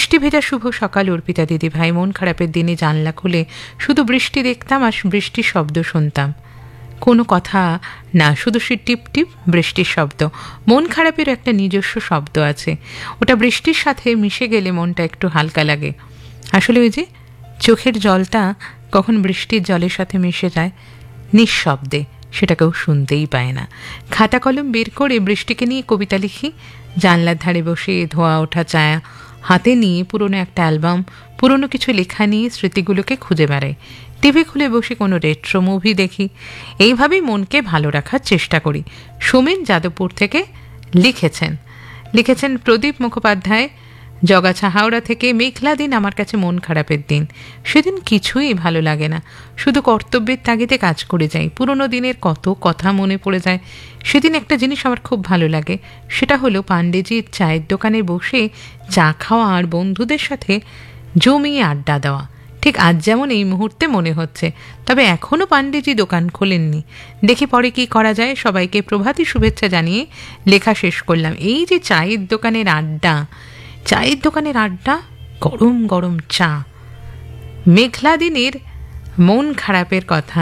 বৃষ্টি ভেজা শুভ সকাল অর্পিতা দিদি ভাই। মন খারাপের দিনে জানলা খুলে শুধু বৃষ্টি দেখতাম আর বৃষ্টির শব্দ শুনতাম। কোনো কথা না, শুধু সে টিপ টিপ বৃষ্টির শব্দ। মন খারাপের একটা নিজস্ব শব্দ আছে, ওটা বৃষ্টির সাথে মিশে গেলে মনটা একটু হালকা লাগে। আসলে ওই যে চোখের জলটা কখন বৃষ্টির জলের সাথে মিশে যায় নিঃশব্দে, সেটা কেউ শুনতেই পায় না। খাতা কলম বের করে বৃষ্টিকে নিয়ে কবিতা লিখি। জানলার ধারে বসে ধোয়া ওঠা চায়া হাতে নিয়ে পুরনো একটা অ্যালবাম, পুরনো কিছু লেখা নিয়ে স্মৃতিগুলোকে খুঁজে বেড়াই। টিভি খুলে বসে কোনো রেট্রো মুভি দেখি। এইভাবেই মনকে ভালো রাখার চেষ্টা করি। সোমেন যাদবপুর থেকে লিখেছেন প্রদীপ মুখোপাধ্যায় জগাছা হাওড়া থেকে। মেঘলা দিন আমার কাছে মন খারাপের দিন। সেদিন কিছুই ভালো লাগে না, শুধু কর্তব্যের তাগিদে কাজ করে যাই। পুরনো দিনের কত কথা মনে পড়ে যায়। সেদিন একটা জিনিস আমার খুব ভালো লাগে, সেটা হলো পাণ্ডেজির চায়ের দোকানে বসে চা খাওয়া আর বন্ধুদের সাথে জমিয়ে আড্ডা দেওয়া। ঠিক আজ যেমন এই মুহূর্তে মনে হচ্ছে। তবে এখনও পাণ্ডেজি দোকান খোলেননি, দেখি পরে কি করা যায়। সবাইকে প্রভাতী শুভেচ্ছা জানিয়ে লেখা শেষ করলাম। এই যে চায়ের দোকানের আড্ডা, গরম গরম চা, মেঘলা দিনের মন খারাপের কথা।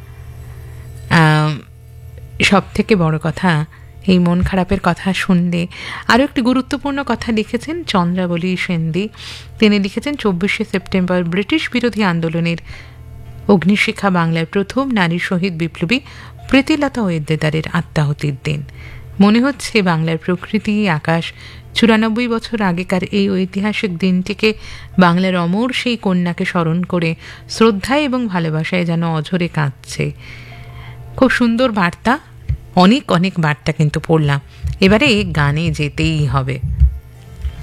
সব থেকে বড় কথা, এই মন খারাপের কথা শুনলে আরও একটি গুরুত্বপূর্ণ কথা লিখেছেন চন্দ্রাবলী সেনদি। তিনি লিখেছেন 24শে সেপ্টেম্বর ব্রিটিশ বিরোধী আন্দোলনের অগ্নিশিখা বাংলার প্রথম নারী শহীদ বিপ্লবী প্রীতিলতা ওয়েদ্দেদারের আত্মাহুতির দিন। মনে হচ্ছে বাংলার প্রকৃতি আকাশ 94 বছর আগেকার এই ঐতিহাসিক দিনটিকে বাংলার অমর সেই কন্যাকে স্মরণ করে শ্রদ্ধায় এবং ভালোবাসায় যেন অঝরে কাঁদছে। খুব সুন্দর বার্তা, অনেক অনেক বার্তা কিন্তু পড়লাম। এবারে গানে যেতেই হবে।